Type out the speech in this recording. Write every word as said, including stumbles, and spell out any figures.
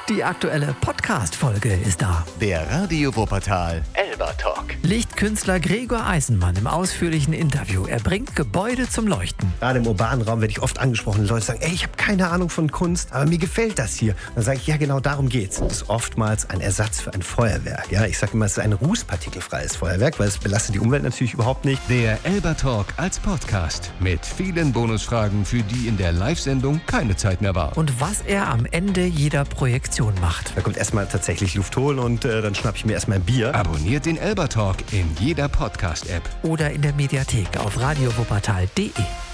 Die aktuelle Podcast-Folge ist da. Der Radio Wuppertal Elba Talk. Lichtkünstler Gregor Eisenmann im ausführlichen Interview. Er bringt Gebäude zum Leuchten. Gerade im urbanen Raum werde ich oft angesprochen. Leute sagen, ey, ich habe keine Ahnung von Kunst, aber mir gefällt das hier. Dann sage ich, ja, genau darum geht's. Das ist oftmals ein Ersatz für ein Feuerwerk. Ja, ich sage immer, es ist ein rußpartikelfreies Feuerwerk, weil es belastet die Umwelt natürlich überhaupt nicht. Der Elba Talk als Podcast mit vielen Bonusfragen, für die in der Live-Sendung keine Zeit mehr war. Und was er am Ende jeder Projektion macht. Da kommt erstmal tatsächlich Luft holen und äh, dann schnappe ich mir erstmal ein Bier. Abonniert den Elba Talk in jeder Podcast-App. Oder in der Mediathek auf radio wuppertal punkt de.